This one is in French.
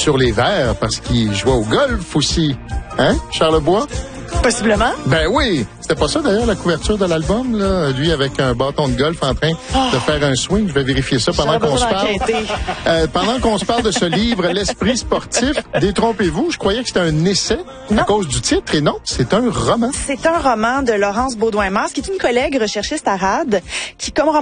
sur les verres parce qu'il jouait au golf aussi. Hein, Charlebois? Possiblement. Ben oui. C'était pas ça, d'ailleurs, la couverture de l'album, là? Lui avec un bâton de golf en train de faire un swing. Je vais vérifier ça pendant qu'on se parle. Pendant qu'on se parle de ce livre, L'Esprit sportif, détrompez-vous, je croyais que c'était un essai à cause du titre, et non, c'est un roman. C'est un roman de Laurence Baudouin-Mars, qui est une collègue recherchiste à RAD, qui, comme